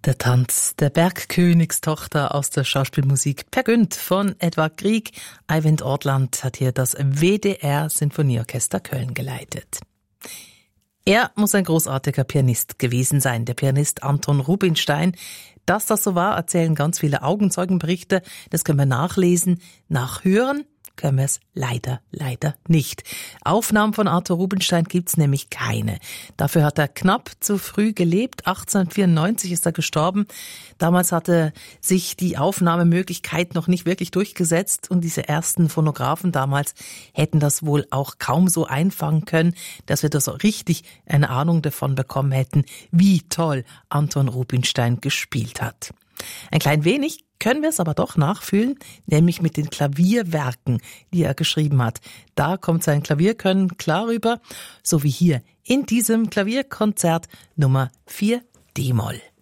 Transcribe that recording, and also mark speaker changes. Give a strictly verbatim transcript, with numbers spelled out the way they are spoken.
Speaker 1: Der Tanz der Bergkönigstochter aus der Schauspielmusik Per Günd von Edvard Grieg. Eivind Ortland hat hier das W D R Sinfonieorchester Köln geleitet. Er muss ein großartiger Pianist gewesen sein, der Pianist Anton Rubinstein. Dass das so war, erzählen ganz viele Augenzeugenberichte. Das können wir nachlesen, nachhören. Können wir es leider, leider nicht. Aufnahmen von Arthur Rubinstein gibt's nämlich keine. Dafür hat er knapp zu früh gelebt. achtzehnhundertvierundneunzig ist er gestorben. Damals hatte sich die Aufnahmemöglichkeit noch nicht wirklich durchgesetzt und diese ersten Phonographen damals hätten das wohl auch kaum so einfangen können, dass wir da so richtig eine Ahnung davon bekommen hätten, wie toll Anton Rubinstein gespielt hat. Ein klein wenig können wir es aber doch nachfühlen, nämlich mit den Klavierwerken, die er geschrieben hat. Da kommt sein Klavierkönnen klar rüber, so wie hier in diesem Klavierkonzert Nummer vier D-Moll.